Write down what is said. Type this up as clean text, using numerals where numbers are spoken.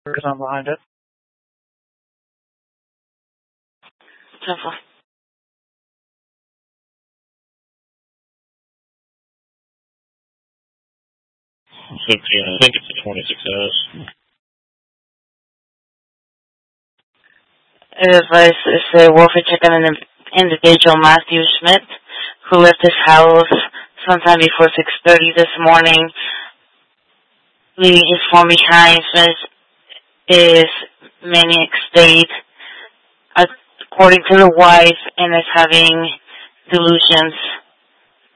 I'm behind it. Simple. So, yeah, I think it's a 26S. It is a warfare check on an individual, Matthew Schmidt, who left his house sometime before 6:30 this morning, leaving his phone behind. Schmidt is maniac state, according to the wife, and is having delusions.